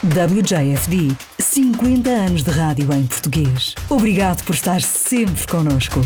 WJFD, 50 anos de rádio em português. Obrigado por estar sempre connosco.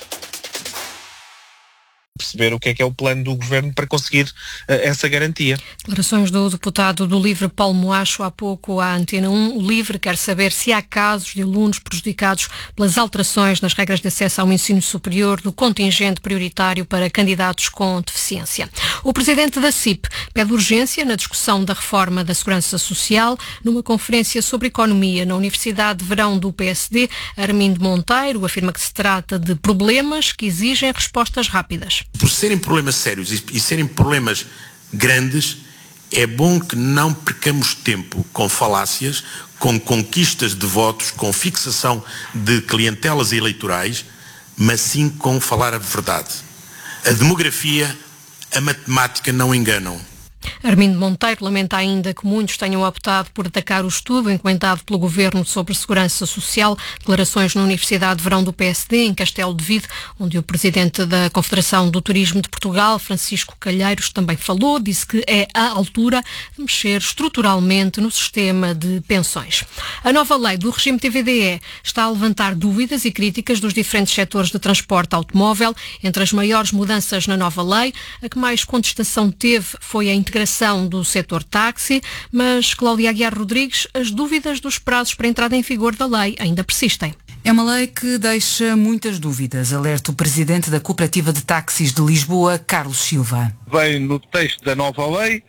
Perceber o que é o plano do Governo para conseguir essa garantia. Declarações do deputado do LIVRE, Paulo Moacho, há pouco à Antena 1. O LIVRE quer saber se há casos de alunos prejudicados pelas alterações nas regras de acesso ao ensino superior do contingente prioritário para candidatos com deficiência. O presidente da CIP pede urgência na discussão da reforma da Segurança Social. Numa conferência sobre economia na Universidade de Verão do PSD, Armindo Monteiro afirma que se trata de problemas que exigem respostas rápidas. Por serem problemas sérios e serem problemas grandes, é bom que não percamos tempo com falácias, com conquistas de votos, com fixação de clientelas eleitorais, mas sim com falar a verdade. A demografia, a matemática não enganam. Armindo Monteiro lamenta ainda que muitos tenham optado por atacar o estudo encomendado pelo Governo sobre Segurança Social. Declarações na Universidade de Verão do PSD, em Castelo de Vido, onde o presidente da Confederação do Turismo de Portugal, Francisco Calheiros, também falou. Disse que é a altura de mexer estruturalmente no sistema de pensões. A nova lei do regime TVDE está a levantar dúvidas e críticas dos diferentes setores de transporte automóvel. Entre as maiores mudanças na nova lei, a que mais contestação teve foi a integração do setor táxi, mas, Cláudia Aguiar Rodrigues, as dúvidas dos prazos para a entrada em vigor da lei ainda persistem. É uma lei que deixa muitas dúvidas, alerta o presidente da Cooperativa de Táxis de Lisboa, Carlos Silva. Vem no texto da nova lei,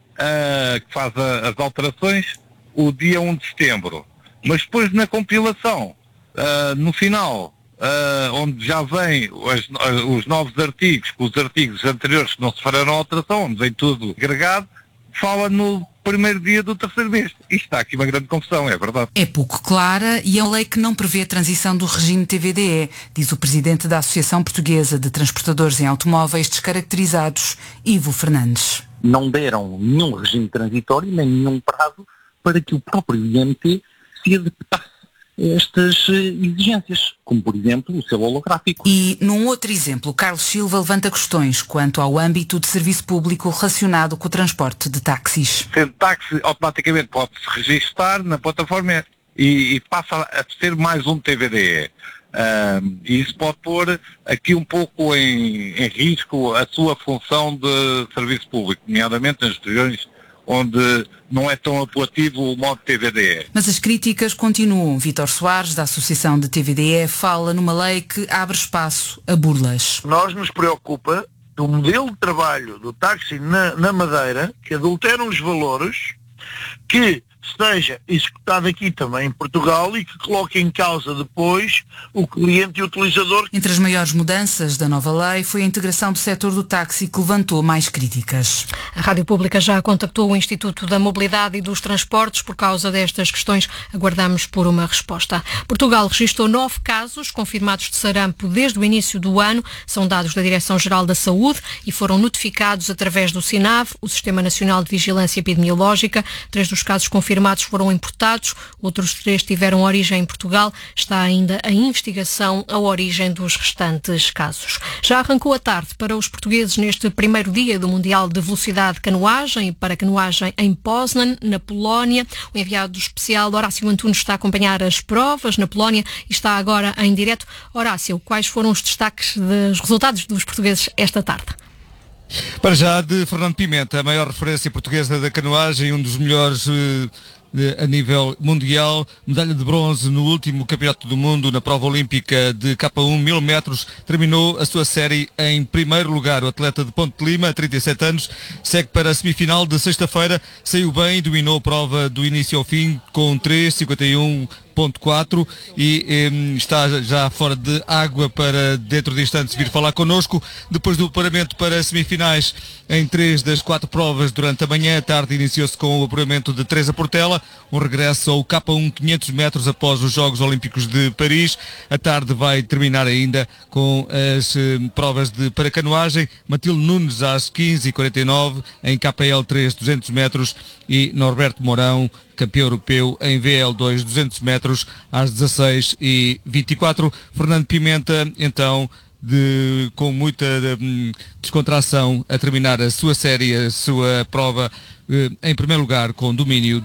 que faz as alterações, o dia 1 de setembro. Mas depois na compilação, no final, onde já vem os novos artigos, com os artigos anteriores que não se farão alteração, onde vem tudo agregado, fala no primeiro dia do terceiro mês. Isto está aqui uma grande confusão, é verdade. É pouco clara e é uma lei que não prevê a transição do regime TVDE, diz o presidente da Associação Portuguesa de Transportadores em Automóveis Descaracterizados, Ivo Fernandes. Não deram nenhum regime transitório, nem nenhum prazo para que o próprio IMT se adaptasse estas exigências, como por exemplo o selo holográfico. E num outro exemplo, Carlos Silva levanta questões quanto ao âmbito de serviço público relacionado com o transporte de táxis. Sendo táxi, automaticamente pode-se registar na plataforma e passa a ser mais um TVDE. E isso pode pôr aqui um pouco em risco a sua função de serviço público, nomeadamente nas regiões onde não é tão apelativo o modo TVDE. Mas as críticas continuam. Vítor Soares, da Associação de TVDE, fala numa lei que abre espaço a burlas. Nós nos preocupa o modelo de trabalho do táxi na Madeira, que adultera os valores, que esteja executado aqui também em Portugal e que coloque em causa depois o cliente e o utilizador. Entre as maiores mudanças da nova lei foi a integração do setor do táxi, que levantou mais críticas. A Rádio Pública já contactou o Instituto da Mobilidade e dos Transportes por causa destas questões. Aguardamos por uma resposta. Portugal registrou 9 casos confirmados de sarampo desde o início do ano. São dados da Direção-Geral da Saúde e foram notificados através do SINAV, o Sistema Nacional de Vigilância Epidemiológica. 3 dos casos confirmados foram importados, outros 3 tiveram origem em Portugal. Está ainda em investigação a origem dos restantes casos. Já arrancou a tarde para os portugueses neste primeiro dia do Mundial de Velocidade de Canoagem, para canoagem em Poznan, na Polónia. O enviado especial Horácio Antunes está a acompanhar as provas na Polónia e está agora em direto. Horácio, quais foram os destaques dos resultados dos portugueses esta tarde? Para já, de Fernando Pimenta, a maior referência portuguesa da canoagem, um dos melhores a nível mundial, medalha de bronze no último Campeonato do Mundo na prova olímpica de K1 1000 metros, terminou a sua série em primeiro lugar. O atleta de Ponte de Lima, 37 anos, segue para a semifinal de sexta-feira, saiu bem, dominou a prova do início ao fim com 3,51.4 e está já fora de água para dentro de instantes vir falar connosco. Depois do apuramento para semifinais em 3 das 4 provas durante a manhã, a tarde iniciou-se com o apuramento de Teresa Portela, um regresso ao K1 500 metros após os Jogos Olímpicos de Paris. A tarde vai terminar ainda com as provas de paracanoagem. Matilde Nunes às 15h49 em KPL 3 200 metros e Norberto Mourão, campeão europeu em VL2 200 metros às 16h24. Fernando Pimenta, então, com muita descontração, a terminar a sua série, a sua prova em primeiro lugar com domínio